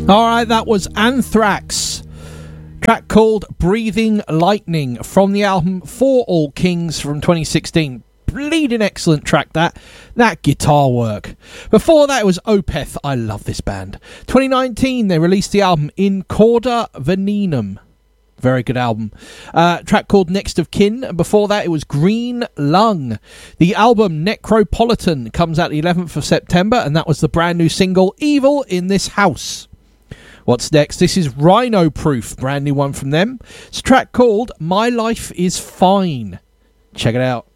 Alright, that was Anthrax. Track called Breathing Lightning from the album For All Kings from 2016. Bleeding excellent track, that guitar work. Before that it was Opeth. I love this band. 2019 they released the album In Corda Venenum. Very good album. Track called Next of Kin. And before that it was Green Lung. The album Necropolitan comes out the 11th of September, and that was the brand new single Evil in This House. What's next? This is Rhino Proof, brand new one from them. It's a track called My Life Is Fine. Check it out.